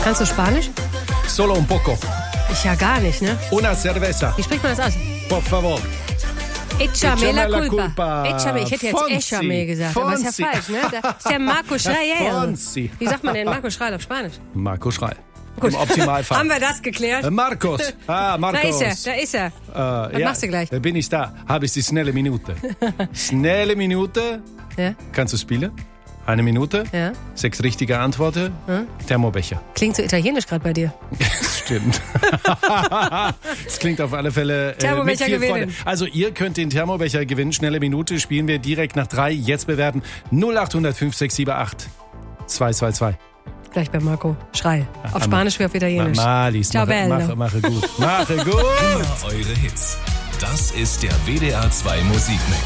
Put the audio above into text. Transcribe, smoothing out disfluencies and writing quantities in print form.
Kannst du Spanisch? Solo un poco. Ich ja gar nicht, ne? Una cerveza. Wie spricht man das aus? Por favor. Échame la la culpa. culpa. Échame. Ich hätte jetzt Fonsi. Échame gesagt, aber ist ja falsch, ne? Das ist der Marco Schreil. Fonsi. Wie sagt man denn Marco Schreil auf Spanisch? Marco Schreil. Gut. Im Optimalfall. Haben wir das geklärt? Marcos. Marcos. Da ist er. Was machst du gleich? Bin ich da. Habe ich die schnelle Minute. Schnelle Minute. Ja? Kannst du spielen? 1 Minute. Ja? 6 richtige Antworten. Thermobecher. Klingt so italienisch gerade bei dir. Stimmt. Es klingt auf alle Fälle Thermobecher mit viel gewinnen. Freude. Also ihr könnt den Thermobecher gewinnen. Schnelle Minute spielen wir direkt nach 3. Jetzt bewerten 0800 5678 222. Gleich bei Marco Schreil. Auf Spanisch wie auf Italienisch. Malis, Ciao, bello. mache gut. Mache gut. Immer eure Hits. Das ist der WDR 2 Musikmix.